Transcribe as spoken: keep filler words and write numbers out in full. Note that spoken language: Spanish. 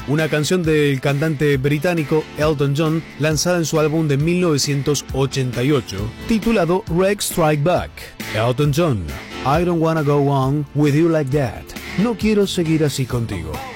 una canción del cantante británico Elton John lanzada en su álbum de mil novecientos ochenta y ocho titulado Wreck Strike Back. Elton John, I don't wanna go on with you like that. No quiero seguir así contigo.